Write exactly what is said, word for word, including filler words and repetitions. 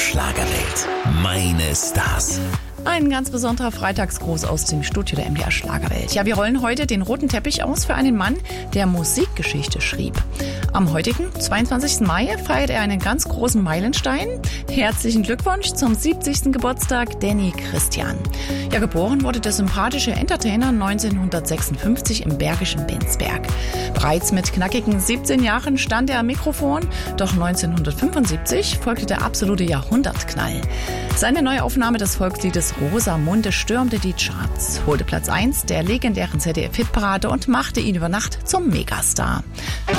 Schlagerwelt. Meine Stars. Ein ganz besonderer Freitagsgruß aus dem Studio der M D R Schlagerwelt. Ja, wir rollen heute den roten Teppich aus für einen Mann, der Musikgeschichte schrieb. Am heutigen zweiundzwanzigsten Mai feiert er einen ganz großen Meilenstein. Herzlichen Glückwunsch zum siebzigsten Geburtstag, Danny Christian. Ja, geboren wurde der sympathische Entertainer neunzehnhundertsechsundfünfzig im bergischen Bensberg. Bereits mit knackigen siebzehn Jahren stand er am Mikrofon, doch neunzehnhundertfünfundsiebzig folgte der absolute Jahrhundertknall. Seine neue Aufnahme des Volksliedes Rosamunde stürmte die Charts, holte Platz eins der legendären Z D F-Hitparade und machte ihn über Nacht zum Megastar.